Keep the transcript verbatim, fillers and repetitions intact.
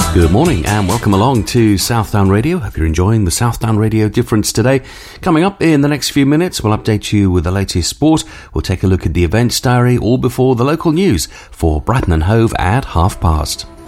Good morning and welcome along to Southdown Radio. Hope you're enjoying the Southdown Radio Difference today. Coming up in the next few minutes, we'll update you with the latest sport. We'll take a look at the events diary all before the local news for Brighton and Hove at half past.